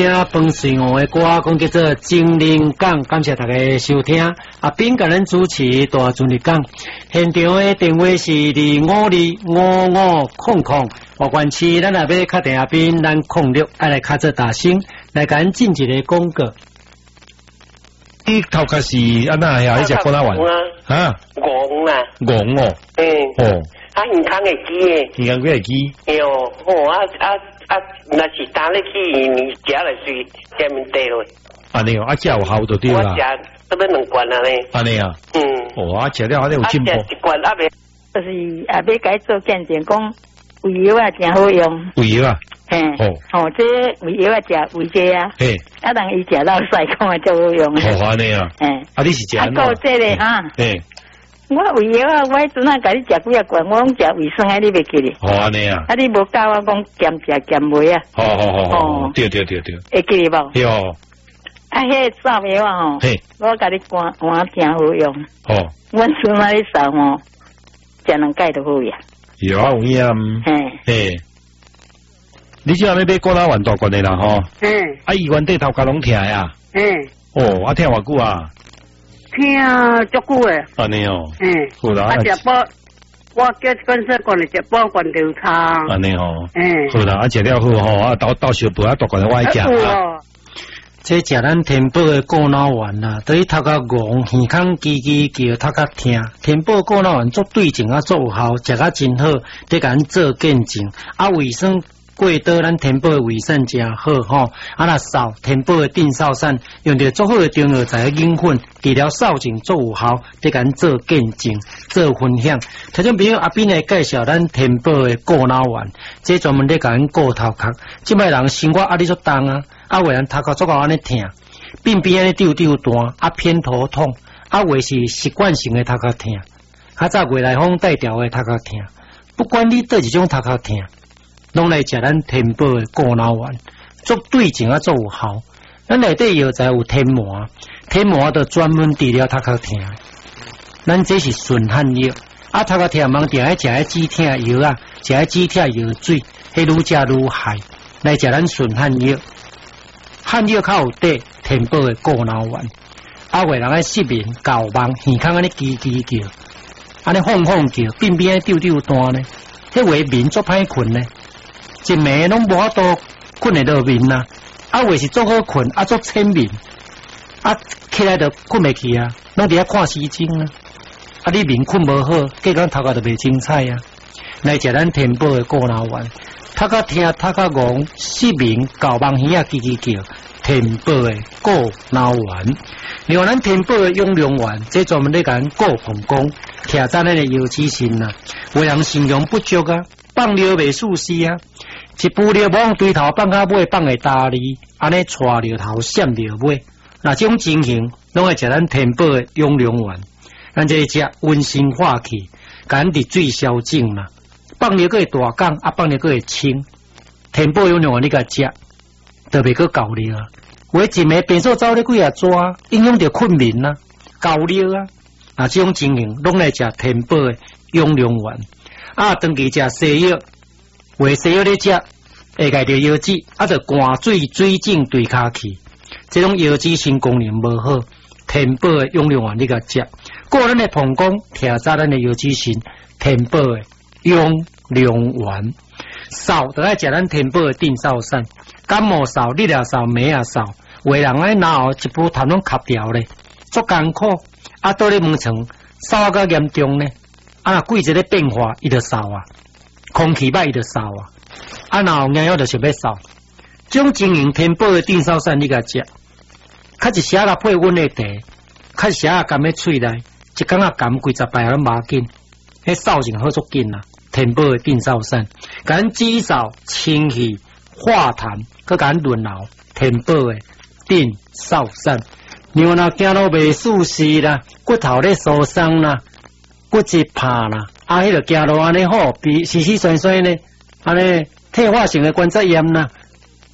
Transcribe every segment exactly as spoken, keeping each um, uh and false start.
听彭水湖的歌，讲叫做《精灵港》，感谢大家收听。阿斌甲咱主持大专日讲，现场的电话是二五二五五空空。华关区咱也要确定阿斌，咱空六爱来卡做大声，来甲咱进一个广告。 你头壳是安那呀？你食过哪碗？啊， 戆啊， 戆哦。 嗯。 哦。 啊，健康的鸡诶。 健康个鸡。 哎呦，哦啊啊啊！若是打入去，你食来水下面地落。 安尼哦，啊，食有效就对啦。 我食差不多两罐啊咧。 安尼啊。 嗯。 哦，啊，食了还得有进步。 啊，食一罐啊未。 就是也要改做见证，讲胃药啊真好用。 胃药啊。 嘿。 哦。 哦，这胃药啊食胃剂啊。 嘿。 啊，人伊食老晒讲啊，就好用。 哦，安尼啊。 嘿。 啊，你是食安怎？啊，够这个啊。 嘿。 我胃药啊，我迄阵啊，甲你食几啊罐，我拢食胃酸啊，你袂记哩？ 哦，安尼啊。 啊，你无教我讲减食减袂啊？ 好好好好，对对对对。 会记哩无？ 对哦。 啊，迄个扫描啊吼，我甲你换换真好用。 哦。 阮孙仔咧扫吼，食两盖就好呀。 有啊，有影。 嘿。 嘿。你只要要买果仔丸大罐的啦吼。 嗯。 啊，医院底头壳拢疼呀。 嗯。 哦，啊，疼偌久啊？ 听足久诶。 安尼哦。 嗯。 好啦。 啊，食饱，我叫公司讲你食饱罐头汤。 安尼哦。 嗯。 好啦，啊，食了好吼，啊，到到小饭啊，大罐的我爱食啊。 这食咱天宝的过脑丸啦，对于头壳戆、耳孔叽叽叫，头壳疼。天宝过脑丸做对症啊，做有效，食啊真好，得甲咱做见证。啊，卫生过倒咱天宝的卫生真好吼。啊，若扫天宝的定扫散，用着足好的中药材引粉，治疗扫症做有效，得甲咱做见证、做分享。听众朋友，阿斌来介绍咱天宝的过脑丸，这专门咧甲咱顾头壳。即摆人生活压力足重啊。啊，为人头壳足够安尼疼，鬢边安尼丢丢大，啊偏头痛，啊为是习惯性的头壳疼，较早外来风带调的头壳疼，不管你倒一种头壳疼，拢来食咱天宝的过脑丸，做对症啊做有效。咱内底药材有天麻，天麻就专门治疗头壳疼，咱这是顺汗药，啊头壳疼忙定爱食迄止疼药啊，食迄止疼药水，迄愈食愈害，来食咱顺汗药。汗药较有底，天宝的过脑丸，啊，为人爱失眠、搞梦、耳孔安尼叽叽叫，安尼晃晃叫，边边丢丢单呢，迄为眠足歹困呢，一暝拢无法度困会落眠呐，啊，为是足好困，啊，足浅眠，啊，起来就困袂去啊，拢伫遐看时钟啊，啊，你眠困无好，计讲头壳就袂精彩啊，来食咱天宝的过脑丸。头壳疼、头壳戆、失眠、搞梦耳啊，叽叽叫，天宝的过脑丸。另外，咱天宝的养龙丸，这专门咧甲咱顾膀胱，徛在咱的腰子身呐。有人心量不足啊，放尿袂舒适啊，一步尿往堆头放到尾，放会大力，安尼带尿头闪尿尾。那这种情形，拢会食咱天宝的养龙丸。咱这食温心化气，甲咱伫水消肿啦。放尿个会大港，啊放尿个会清。天宝养龙丸你甲食，就袂个搞尿啊。有一暝变数走咧几啊抓，影响着困眠啊，搞尿啊。啊，这种情形拢来食天宝的养龙丸。啊，长期食西药，为西药咧食，会解着腰子，啊就寒水水肿对骹去。这种腰子性功能无好，天宝的养龙丸你甲食，过咱的膀胱，贴在咱的腰子身，天宝的养龙丸。扫就爱食咱天宝的定扫散，感冒扫、日啊扫、暝啊扫，有人爱拿后一部痰拢吸掉咧，足艰苦。啊，倒咧门床扫啊较严重呢，啊，若季节咧变化，伊就扫啊，空气歹伊就扫啊，啊，然后硬要就是要扫。这种经营天宝的定扫散，你甲食，较一时啊配温的茶，较一时啊含喺喙内，一工啊含几十摆都无紧，迄扫就好足紧啦。天宝的定扫散，甲咱止扫、清气、化痰，佮甲咱润喉。天宝的定扫散，让若行路袂舒适啦，骨头咧受伤啦，骨质怕啦，啊，迄个行路安尼好，比洗洗酸酸呢，安尼退化性的关节炎啦，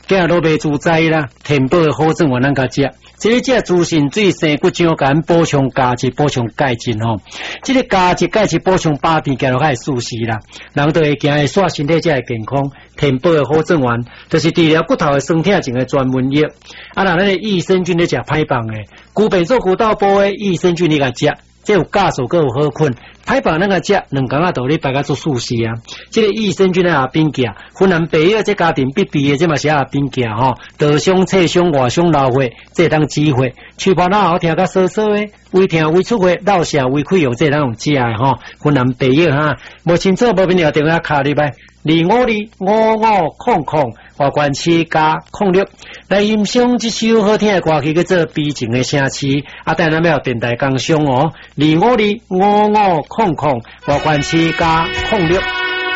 今都袂自在啦，填补的好正丸咱甲食。这个食猪肾水生骨浆肝补充价值补充钙质吼，这个价值钙质补充八片加落开舒适啦，人都会行会煞身体才会健康。填补的好正丸就是治疗骨头的酸痛症的专门药。啊，那咱的益生菌咧食歹棒诶，骨病做骨头部的益生菌你甲食。这有酵素，佮有好困，歹棒那个食，两工仔道理白甲做舒适啊。这个益生菌咧也变价，湖南北药这家庭必备的，这嘛是也变价吼。刀伤、侧伤、外伤、老血，这当止血。吹泡那好听甲涩涩的，胃疼、胃出血、落瀉、胃溃疡，这当用食的吼。湖南北药哈，无清楚无便了电话卡入来。二五二五五空空，华冠七加空六，来欣赏这首好听的歌曲，叫做《悲情的城市》。啊，等下要电台工商哦，二五二五五空空，华冠七加空六。